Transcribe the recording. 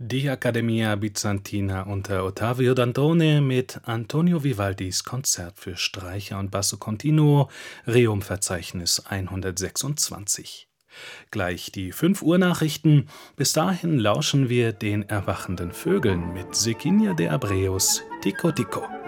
Die Accademia Bizantina unter Ottavio Dantone mit Antonio Vivaldis Konzert für Streicher und Basso Continuo, Rerum-Verzeichnis 126. Gleich die 5 Uhr Nachrichten. Bis dahin lauschen wir den erwachenden Vögeln mit Virginia de Abreus, Tico Tico.